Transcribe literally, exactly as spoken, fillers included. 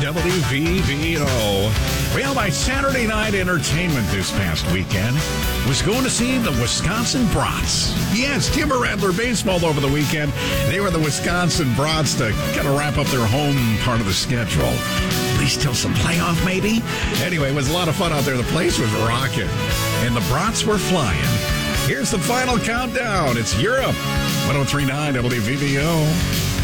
W V V O. Well, my Saturday night entertainment this past weekend was going to see the Wisconsin Brats. Yes, Timber Rattler baseball over the weekend. They were the Wisconsin Brats to kind of wrap up their home part of the schedule. At least till some playoff, maybe? Anyway, it was a lot of fun out there. The place was rocking, and the Brats were flying. Here's the final countdown. It's Europe. one oh three point nine W V V O.